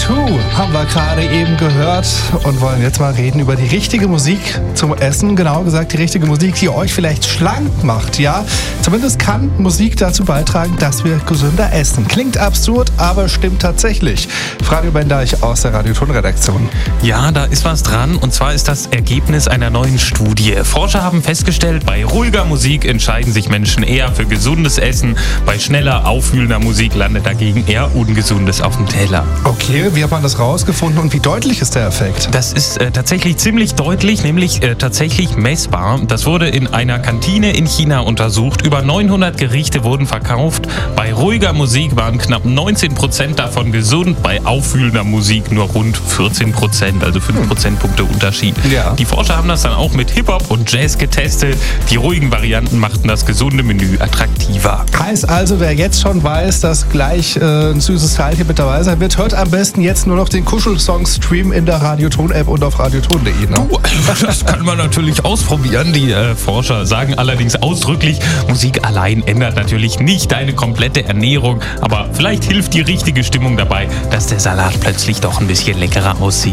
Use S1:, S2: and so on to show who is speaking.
S1: U2 haben wir gerade eben gehört und wollen jetzt mal reden über die richtige Musik zum Essen. Genauer gesagt die richtige Musik, die euch vielleicht schlank macht. Ja, zumindest kann Musik dazu beitragen, dass wir gesünder essen. Klingt absurd, aber stimmt tatsächlich. Franjo Bendeich aus der Radioton-Redaktion.
S2: Ja, da ist was dran. Und zwar ist das Ergebnis einer neuen Studie. Forscher haben festgestellt, bei ruhiger Musik entscheiden sich Menschen eher für gesundes Essen. Bei schneller, aufwühlender Musik landet dagegen eher Ungesundes auf dem Teller.
S1: Okay, wie hat man das rausgefunden und wie deutlich ist der Effekt?
S2: Das ist tatsächlich ziemlich deutlich, nämlich tatsächlich messbar. Das wurde in einer Kantine in China untersucht. Über 900 Gerichte wurden verkauft. Bei ruhiger Musik waren knapp 19% davon gesund, bei aufwühlender Musik nur rund 14%, also 5 Prozentpunkte Unterschied.
S1: Ja.
S2: Die Forscher haben das dann auch mit Hip-Hop und Jazz getestet. Die ruhigen Varianten machten das gesunde Menü attraktiver.
S1: Heißt also, wer jetzt schon weiß, dass gleich ein süßes Teil hier mit dabei sein wird, hört am besten jetzt nur noch den Kuschelsong-Stream in der Radioton-App und auf radioton.de. Ne?
S2: Das kann man natürlich ausprobieren. Die Forscher sagen allerdings ausdrücklich, Musik allein ändert natürlich nicht deine komplette Ernährung, aber vielleicht hilft die richtige Stimmung dabei, dass der Salat plötzlich doch ein bisschen leckerer aussieht.